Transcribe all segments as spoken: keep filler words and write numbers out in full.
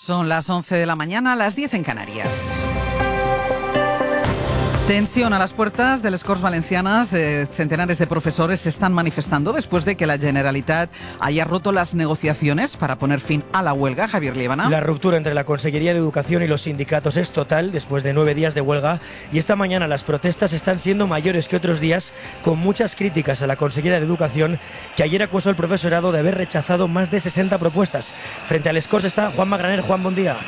Son las once de la mañana, las diez en Canarias. Tensión a las puertas de les Corts Valencianas. De centenares de profesores se están manifestando después de que la Generalitat haya roto las negociaciones para poner fin a la huelga. Javier Liébana. La ruptura entre la Consellería de Educación y los sindicatos es total después de nueve días de huelga, y esta mañana las protestas están siendo mayores que otros días, con muchas críticas a la consellera de Educación, que ayer acusó al profesorado de haber rechazado más de sesenta propuestas. Frente a les Corts está Juan Magraner. Juan, buen día.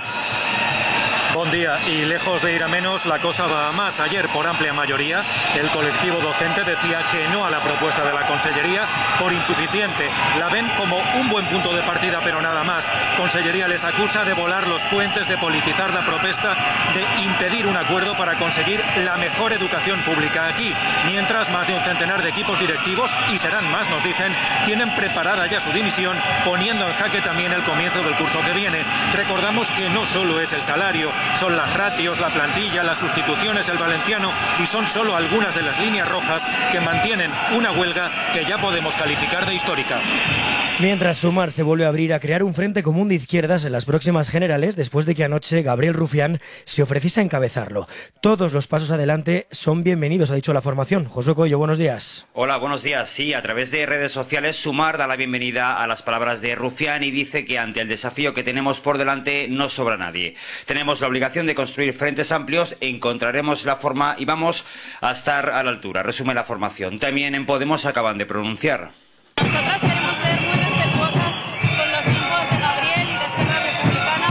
Buen día, y lejos de ir a menos, la cosa va a más. Ayer, por amplia mayoría, el colectivo docente decía que no a la propuesta de la Consellería por insuficiente. La ven como un buen punto de partida, pero nada más. Consellería les acusa de volar los puentes, de politizar la propuesta, de impedir un acuerdo para conseguir la mejor educación pública aquí. Mientras, más de un centenar de equipos directivos, y serán más, nos dicen, tienen preparada ya su dimisión, poniendo en jaque también el comienzo del curso que viene. Recordamos que no solo es el salario, son las ratios, la plantilla, las sustituciones, el valenciano, y son solo algunas de las líneas rojas que mantienen una huelga que ya podemos calificar de histórica. Mientras Sumar se vuelve a abrir a crear un frente común de izquierdas en las próximas generales, después de que anoche Gabriel Rufián se ofreciese a encabezarlo. Todos los pasos adelante son bienvenidos, ha dicho la formación. Josué Coello, buenos días. Hola, buenos días. Sí, a través de redes sociales, Sumar da la bienvenida a las palabras de Rufián y dice que ante el desafío que tenemos por delante no sobra nadie. Tenemos la obligación de construir frentes amplios, encontraremos la forma y vamos a estar a la altura, resume la formación. También en Podemos acaban de pronunciar. Nosotras queremos ser muy respetuosas con los tiempos de Gabriel y de Esquerra Republicana.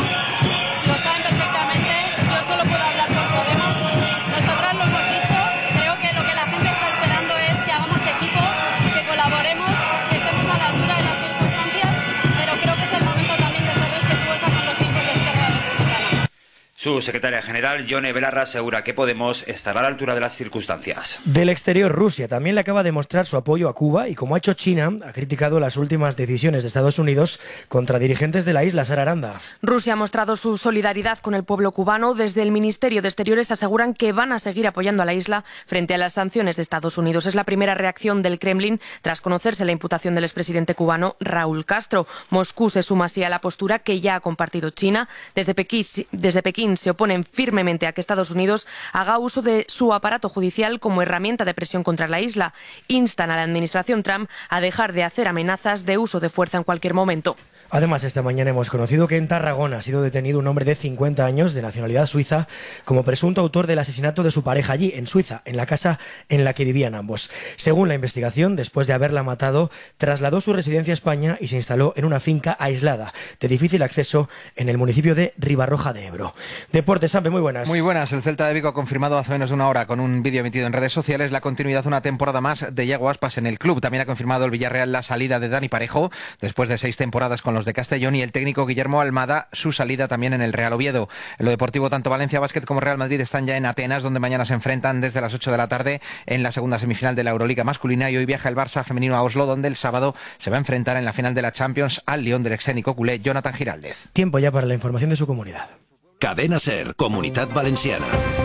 Lo saben perfectamente, yo solo puedo hablar por Podemos. Nosotras lo hemos dicho, creo que lo que la gente está esperando es que hagamos equipo, que colaboremos, que estemos a la altura de las circunstancias, pero creo que es el momento también de ser respetuosa con los tiempos de Esquerra Republicana. Su secretaria general, Yone Belarra, asegura que Podemos estará a la altura de las circunstancias. Del exterior, Rusia también le acaba de mostrar su apoyo a Cuba y, como ha hecho China, ha criticado las últimas decisiones de Estados Unidos contra dirigentes de la isla. Sara Aranda. Rusia ha mostrado su solidaridad con el pueblo cubano. Desde el Ministerio de Exteriores aseguran que van a seguir apoyando a la isla frente a las sanciones de Estados Unidos. Es la primera reacción del Kremlin tras conocerse la imputación del expresidente cubano Raúl Castro. Moscú se suma así a la postura que ya ha compartido China. Desde Pekín, desde Pekín se oponen firmemente a que Estados Unidos haga uso de su aparato judicial como herramienta de presión contra la isla. Instan a la administración Trump a dejar de hacer amenazas de uso de fuerza en cualquier momento. Además, esta mañana hemos conocido que en Tarragona ha sido detenido un hombre de cincuenta años, de nacionalidad suiza, como presunto autor del asesinato de su pareja allí, en Suiza, en la casa en la que vivían ambos. Según la investigación, después de haberla matado, trasladó su residencia a España y se instaló en una finca aislada, de difícil acceso, en el municipio de Ribarroja de Ebro. Deportes, Sampe, muy buenas. Muy buenas. El Celta de Vigo ha confirmado hace menos de una hora, con un vídeo emitido en redes sociales, la continuidad una temporada más de Iago Aspas en el club. También ha confirmado el Villarreal la salida de Dani Parejo, después de seis temporadas con los de Castellón, y el técnico Guillermo Almada su salida también en el Real Oviedo. En lo deportivo, tanto Valencia Basket como Real Madrid están ya en Atenas, donde mañana se enfrentan desde las ocho de la tarde en la segunda semifinal de la Euroliga masculina, y hoy viaja el Barça femenino a Oslo, donde el sábado se va a enfrentar en la final de la Champions al Lyon del excénico culé Jonathan Giraldez. Tiempo ya para la información de su comunidad. Cadena SER, Comunidad Valenciana.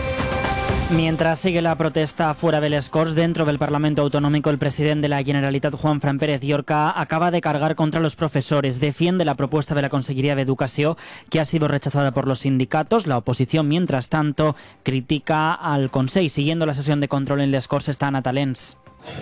Mientras sigue la protesta fuera de les Corts, dentro del Parlamento Autonómico, el presidente de la Generalitat, Juanfran Pérez Llorca, acaba de cargar contra los profesores. Defiende la propuesta de la Conselleria de Educación, que ha sido rechazada por los sindicatos. La oposición, mientras tanto, critica al Consell. Siguiendo la sesión de control en les Corts está Ana Talens.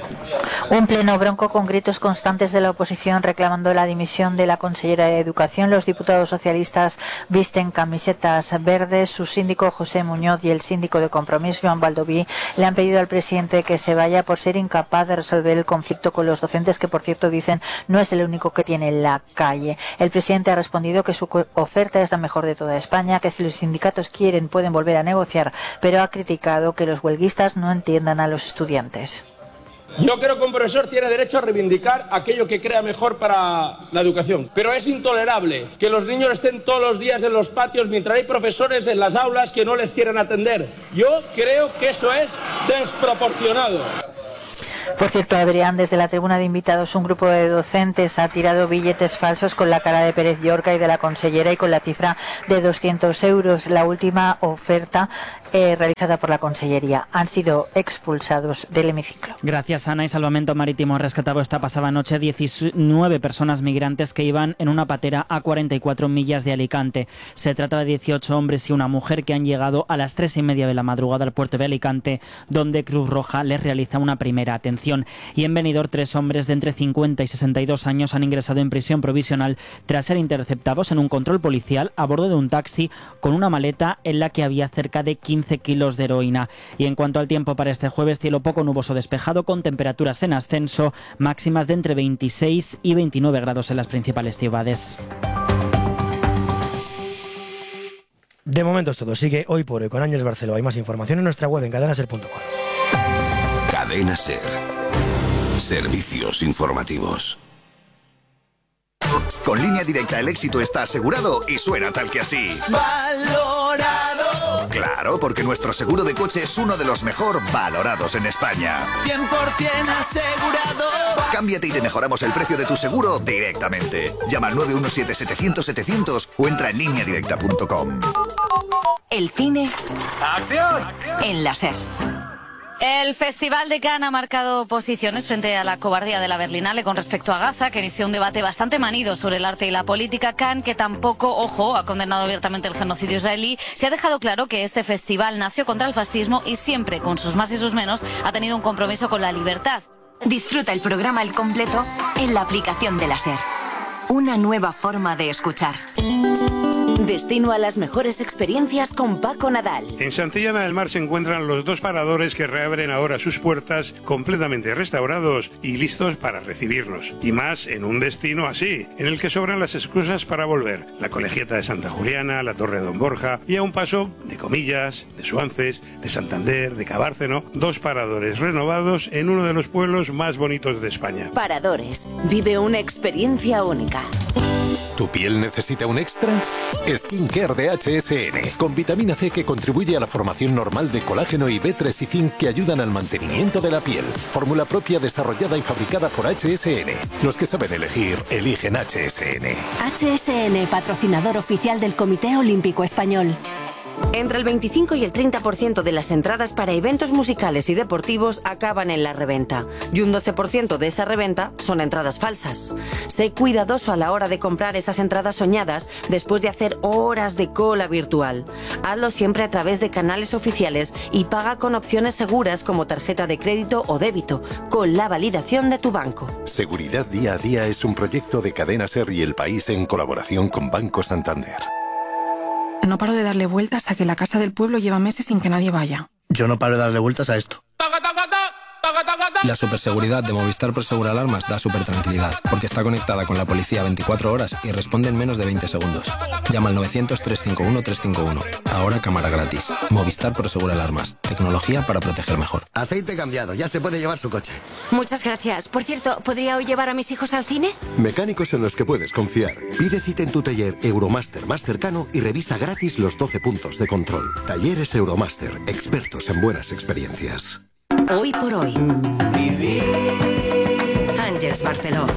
Un pleno bronco con gritos constantes de la oposición reclamando la dimisión de la consellera de Educación. Los diputados socialistas visten camisetas verdes. Su síndico José Muñoz y el síndico de Compromís, Joan Baldoví, le han pedido al presidente que se vaya por ser incapaz de resolver el conflicto con los docentes, que por cierto dicen no es el único que tiene en la calle. El presidente ha respondido que su oferta es la mejor de toda España, que si los sindicatos quieren pueden volver a negociar, pero ha criticado que los huelguistas no entiendan a los estudiantes. Yo creo que un profesor tiene derecho a reivindicar aquello que crea mejor para la educación. Pero es intolerable que los niños estén todos los días en los patios mientras hay profesores en las aulas que no les quieren atender. Yo creo que eso es desproporcionado. Por cierto, Adrián, desde la tribuna de invitados, un grupo de docentes ha tirado billetes falsos con la cara de Pérez Llorca y de la consellera y con la cifra de doscientos euros. La última oferta eh, realizada por la consellería. Han sido expulsados del hemiciclo. Gracias, Ana. Y Salvamento Marítimo ha rescatado esta pasada noche diecinueve personas migrantes que iban en una patera a cuarenta y cuatro millas de Alicante. Se trata de dieciocho hombres y una mujer que han llegado a las tres y media de la madrugada al puerto de Alicante, donde Cruz Roja les realiza una primera atención. Y en Benidorm, tres hombres de entre cincuenta y sesenta y dos años han ingresado en prisión provisional tras ser interceptados en un control policial a bordo de un taxi con una maleta en la que había cerca de quince kilos de heroína. Y en cuanto al tiempo para este jueves, cielo poco nuboso despejado con temperaturas en ascenso, máximas de entre veintiséis y veintinueve grados en las principales ciudades. De momento es todo. Sigue Hoy por Hoy con Ángeles Barceló. Hay más información en nuestra web en cadena ser punto com. Cadena Ser. Servicios informativos. Con Línea Directa el éxito está asegurado y suena tal que así. ¡Valorado! Claro, porque nuestro seguro de coche es uno de los mejor valorados en España. cien por ciento asegurado. Cámbiate y te mejoramos el precio de tu seguro directamente. Llama al nueve uno siete setecientos setecientos o entra en línea directa punto com. El cine. ¡Acción! En la Ser. El Festival de Cannes ha marcado posiciones frente a la cobardía de la Berlinale con respecto a Gaza, que inició un debate bastante manido sobre el arte y la política. Cannes, que tampoco, ojo, ha condenado abiertamente el genocidio israelí, se ha dejado claro que este festival nació contra el fascismo y siempre, con sus más y sus menos, ha tenido un compromiso con la libertad. Disfruta el programa al completo en la aplicación de la Ser. Una nueva forma de escuchar. Destino a las mejores experiencias con Paco Nadal. En Santillana del Mar se encuentran los dos paradores que reabren ahora sus puertas completamente restaurados y listos para recibirnos. Y más en un destino así, en el que sobran las excusas para volver. La Colegiata de Santa Juliana, la Torre de Don Borja y a un paso de Comillas, de Suances, de Santander, de Cabárceno. Dos paradores renovados en uno de los pueblos más bonitos de España. Paradores. Vive una experiencia única. ¿Tu piel necesita un extra? Skincare de H S N, con vitamina C que contribuye a la formación normal de colágeno y B tres y zinc que ayudan al mantenimiento de la piel. Fórmula propia desarrollada y fabricada por H S N. Los que saben elegir, eligen H S N. H S N, patrocinador oficial del Comité Olímpico Español. Entre el veinticinco y el treinta por ciento de las entradas para eventos musicales y deportivos acaban en la reventa. Y un doce por ciento de esa reventa son entradas falsas. Sé cuidadoso a la hora de comprar esas entradas soñadas después de hacer horas de cola virtual. Hazlo siempre a través de canales oficiales y paga con opciones seguras como tarjeta de crédito o débito, con la validación de tu banco. Seguridad día a día es un proyecto de Cadena Ser y El País en colaboración con Banco Santander. No paro de darle vueltas a que la casa del pueblo lleva meses sin que nadie vaya. Yo no paro de darle vueltas a esto. La superseguridad de Movistar Prosegur Alarmas da súper tranquilidad, porque está conectada con la policía veinticuatro horas y responde en menos de veinte segundos. Llama al novecientos, trescientos cincuenta y uno, trescientos cincuenta y uno. Ahora cámara gratis. Movistar Prosegur Alarmas. Tecnología para proteger mejor. Aceite cambiado, ya se puede llevar su coche. Muchas gracias. Por cierto, ¿podría hoy llevar a mis hijos al cine? Mecánicos en los que puedes confiar. Pide cita en tu taller Euromaster más cercano y revisa gratis los doce puntos de control. Talleres Euromaster, expertos en buenas experiencias. Hoy por hoy. Ángeles Barceló.